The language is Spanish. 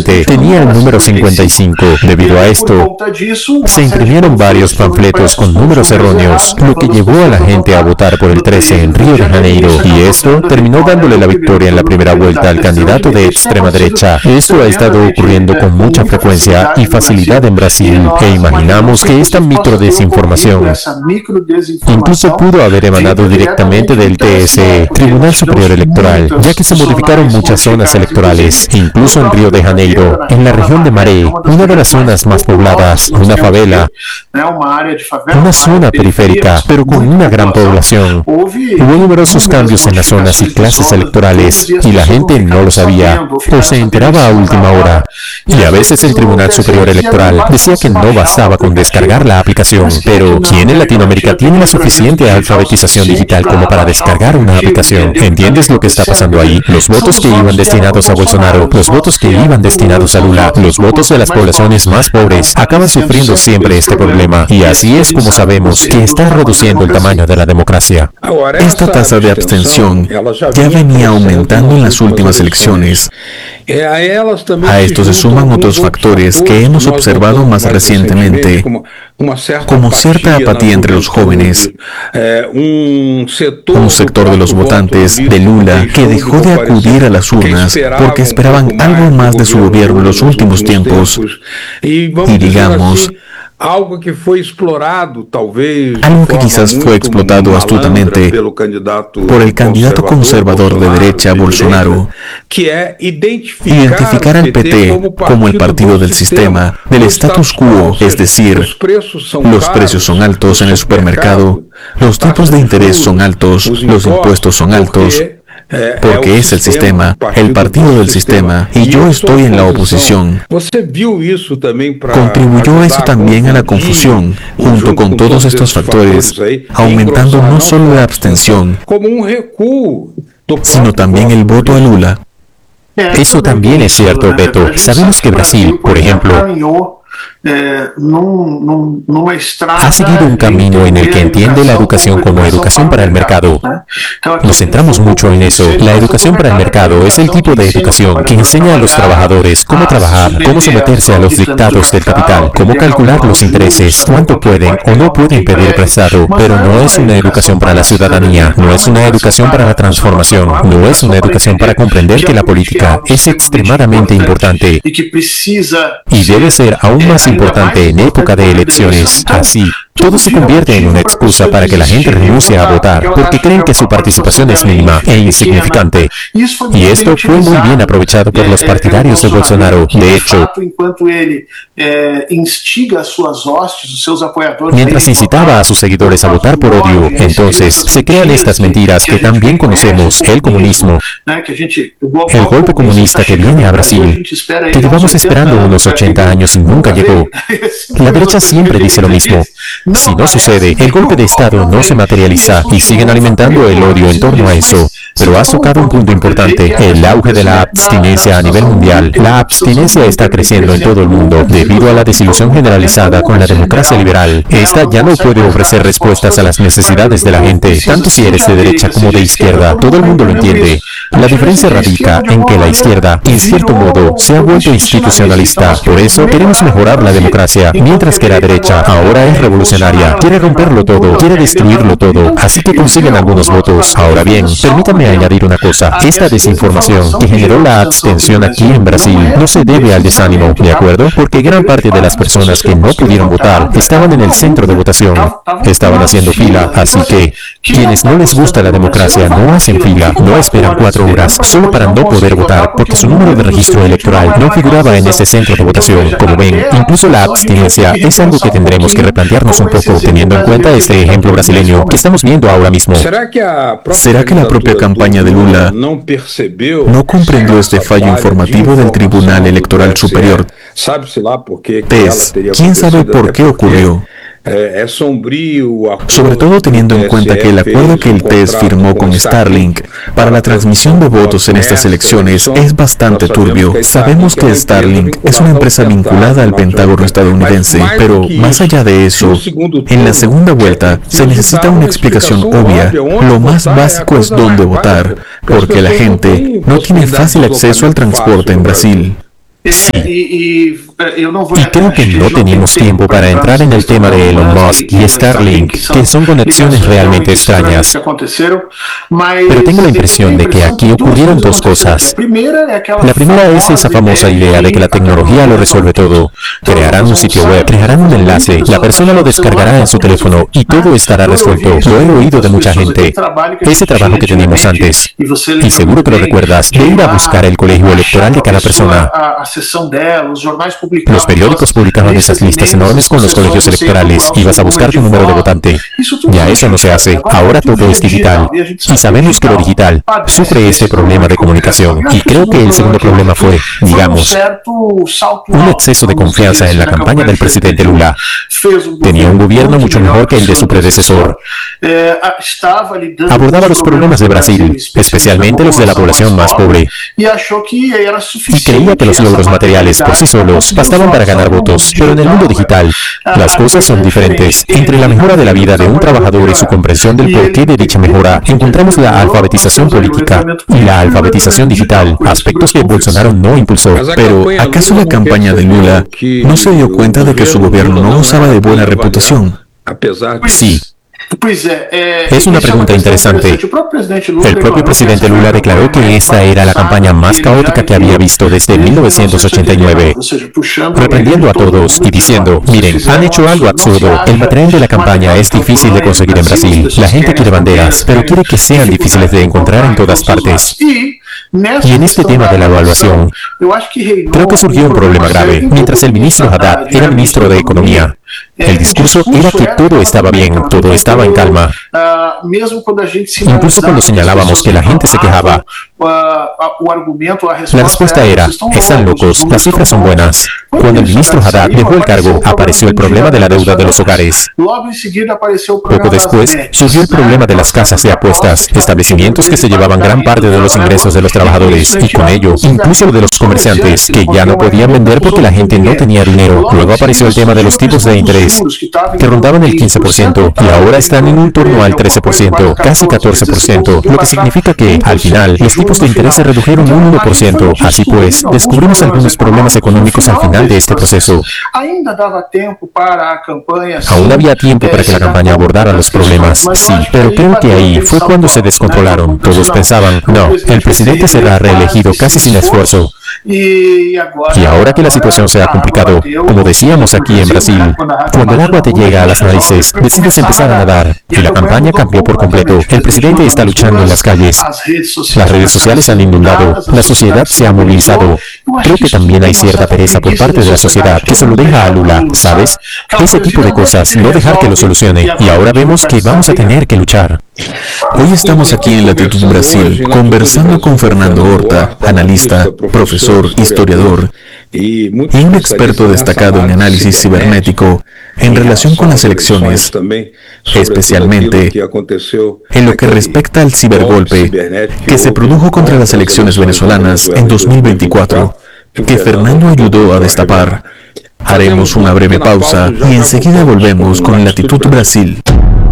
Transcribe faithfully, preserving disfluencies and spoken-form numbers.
presidente tenía el número cincuenta y cinco. Debido a esto, se imprimieron varios panfletos con números erróneos, lo que llevó a la gente a votar por el trece en Río de Janeiro, y esto terminó dándole la victoria en la primera vuelta al candidato de extrema derecha. Esto ha estado ocurriendo con mucha frecuencia y facilidad en Brasil, e imaginamos que esta microdesinformación incluso pudo haber emanado directamente del T S E, Tribunal Superior Electoral, ya que se modificaron muchas zonas electorales, incluso en Río de Janeiro, en la región de Maré, una de las zonas más pobladas, una favela, una zona periférica, pero con una gran población. Hubo numerosos cambios en las zonas y clases electorales, y la gente no lo sabía, o se enteraba a última hora. Y a veces el Tribunal Superior Electoral decía que no bastaba con descargar la aplicación, pero ¿quién en Latinoamérica tiene la suficiente alfabetización digital como para descargar una aplicación? ¿Entiendes lo que está pasando ahí? Los votos que iban destinados a Bolsonaro, los votos que iban destinados a Lula, los votos de las poblaciones más pobres, acaban sufriendo siempre este problema, y así es como sabemos que está reduciendo el tamaño de la democracia. Esta tasa de abstención ya venía aumentando en las últimas elecciones. A esto se suman otros factores que hemos observado más recientemente, como cierta apatía entre los jóvenes, un sector de los votantes de Lula que dejó de acudir a las urnas porque esperaban algo más de su gobierno en los últimos tiempos, y digamos, algo que fue explorado, talvez, algo que quizás fue explotado astutamente por el candidato conservador de derecha Bolsonaro, identificar al P T como el partido del sistema, del status quo, es decir, los precios son altos en el supermercado, los tipos de interés son altos, los impuestos son altos, porque es el sistema, el partido del sistema, y yo estoy en la oposición. Contribuyó eso también a la confusión, junto con todos estos factores, aumentando no solo la abstención, sino también el voto a Lula. Eso también es cierto, Beto. Sabemos que Brasil, por ejemplo, ha seguido un camino en el que entiende la educación como educación para el mercado. Nos centramos mucho en eso. La educación para el mercado es el tipo de educación que enseña a los trabajadores cómo trabajar, cómo someterse a los dictados del capital, cómo calcular los intereses, cuánto pueden o no pueden pedir prestado, pero no es una educación para la ciudadanía, no es una educación para la transformación, no es una educación para comprender que la política es extremadamente importante y debe ser aún más importante en época de elecciones. Así, todo se convierte en una excusa para que la gente renuncie a votar, porque creen que su participación es mínima e insignificante. Y esto fue muy bien aprovechado por los partidarios de Bolsonaro. De hecho, mientras incitaba a sus seguidores a votar por odio, entonces se crean estas mentiras que también conocemos: el comunismo, el golpe comunista que viene a Brasil, que llevamos esperando unos ochenta años y nunca llegó. La derecha siempre dice lo mismo. Si no sucede, el golpe de Estado no se materializa, y siguen alimentando el odio en torno a eso. Pero has tocado un punto importante: el auge de la abstinencia a nivel mundial. La abstinencia está creciendo en todo el mundo debido a la desilusión generalizada con la democracia liberal. Esta ya no puede ofrecer respuestas a las necesidades de la gente, tanto si eres de derecha como de izquierda. Todo el mundo lo entiende. La diferencia radica en que la izquierda, en cierto modo, se ha vuelto institucionalista. Por eso queremos mejorar la democracia, mientras que la derecha ahora es revolucionaria. Quiere romperlo todo, quiere destruirlo todo. Así que consiguen algunos votos. Ahora bien, permítame añadir una cosa: esta desinformación que generó la abstención aquí en Brasil no se debe al desánimo, ¿de acuerdo? Porque gran parte de las personas que no pudieron votar estaban en el centro de votación, estaban haciendo fila, así que quienes no les gusta la democracia no hacen fila, no esperan cuatro horas solo para no poder votar, porque su número de registro electoral no figuraba en este centro de votación. Como ven, incluso la abstinencia es algo que tendremos que replantearnos un poco, teniendo en cuenta este ejemplo brasileño que estamos viendo ahora mismo. ¿Será que la propia campaña de Lula no comprendió este fallo informativo del Tribunal Electoral Superior? T E S, ¿quién sabe por qué ocurrió? Sobre todo teniendo en cuenta que el acuerdo que el T E S firmó con Starlink para la transmisión de votos en estas elecciones es bastante turbio. Sabemos que Starlink es una empresa vinculada al Pentágono estadounidense, pero más allá de eso, en la segunda vuelta se necesita una explicación obvia. Lo más básico es dónde votar, porque la gente no tiene fácil acceso al transporte en Brasil. Sí. Y creo que no tenemos tiempo para entrar en el tema de Elon Musk y Starlink, que son conexiones realmente extrañas. Pero tengo la impresión de que aquí ocurrieron dos cosas. La primera es esa famosa idea de que la tecnología lo resuelve todo. Crearán un sitio web, crearán un enlace, la persona lo descargará en su teléfono y todo estará resuelto. Lo he oído de mucha gente. Ese trabajo que teníamos antes, y seguro que lo recuerdas, de ir a buscar el colegio electoral de cada persona. Los periódicos publicaban esas listas enormes con los colegios electorales. Ibas a buscar tu número de votante. Ya eso no se hace. Ahora todo es digital. Y sabemos que lo digital sufre ese problema de comunicación. Y creo que el segundo problema fue, digamos, un exceso de confianza en la campaña del presidente Lula. Tenía un gobierno mucho mejor que el de su predecesor. Abordaba los problemas de Brasil, especialmente los de la población más pobre. Y creía que los logros materiales por sí solos bastaban para ganar votos, pero en el mundo digital, las cosas son diferentes. Entre la mejora de la vida de un trabajador y su comprensión del porqué de dicha mejora, encontramos la alfabetización política y la alfabetización digital, aspectos que Bolsonaro no impulsó. Pero, ¿acaso la campaña de Lula no se dio cuenta de que su gobierno no gozaba de buena reputación? Sí. Es una pregunta interesante. El propio presidente Lula declaró que esta era la campaña más caótica que había visto desde mil novecientos ochenta y nueve, reprendiendo a todos y diciendo, miren, han hecho algo absurdo, el material de la campaña es difícil de conseguir en Brasil, la gente quiere banderas, pero quiere que sean difíciles de encontrar en todas partes. Y en este tema de la evaluación, creo que surgió un problema grave. Mientras el ministro Haddad era ministro de Economía, el discurso era que todo estaba bien, todo estaba en calma. Incluso cuando señalábamos que la gente se quejaba, la respuesta era, están locos, las cifras son buenas. Cuando el ministro Haddad dejó el cargo, apareció el problema de la deuda de los hogares. Poco después, surgió el problema de las casas de apuestas, establecimientos que se llevaban gran parte de los ingresos de los trabajadores, y con ello, incluso de los comerciantes, que ya no podían vender porque la gente no tenía dinero. Luego apareció el tema de los tipos de interés, que rondaban el quince por ciento, y ahora están en un torno al trece por ciento, casi catorce por ciento, lo que significa que, al final, los tipos de interés se redujeron un uno por ciento. Así pues, descubrimos algunos problemas económicos al final de este proceso. Aún había tiempo para que la campaña abordara los problemas, sí, pero creo que ahí fue cuando se descontrolaron. Todos pensaban, no, el presidente será reelegido casi sin esfuerzo. Y ahora que la situación se ha complicado, como decíamos aquí en Brasil, cuando el agua te llega a las narices, decides empezar a nadar, y la campaña cambió por completo. El presidente está luchando en las calles, las redes sociales han inundado, la sociedad se ha movilizado. Creo que también hay cierta pereza por parte de la sociedad que se lo deja a Lula, ¿sabes? Ese tipo de cosas, no dejar que lo solucione, y ahora vemos que vamos a tener que luchar. Hoy estamos aquí en Latitud Brasil, conversando con Fernando Horta, analista, profesor, historiador y un experto destacado en análisis cibernético en relación con las elecciones, especialmente en lo que respecta al cibergolpe que se produjo contra las elecciones venezolanas en dos mil veinticuatro, que Fernando ayudó a destapar. Haremos una breve pausa y enseguida volvemos con Latitud Brasil.